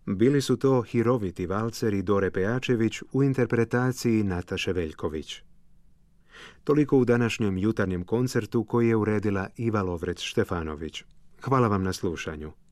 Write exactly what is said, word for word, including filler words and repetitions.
Bili su to hiroviti valceri Dore Pejačević u interpretaciji Nataše Veljković. Toliko u današnjem jutarnjem koncertu koji je uredila Iva Lovrec Štefanović. Hvala vam na slušanju.